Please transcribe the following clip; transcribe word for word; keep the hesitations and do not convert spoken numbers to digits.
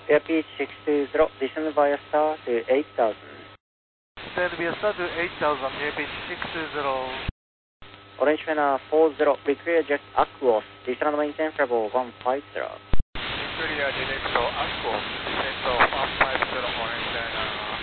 Airbus six two zero, descend via star to eight thousand. Descend via star to eight thousand, Airbus six two zero. Orange Winner four zero, be clear jet Aquos, descend maintain Bravo one five zero. Clear direct to Aquos, descend one five zero, Orange Winner.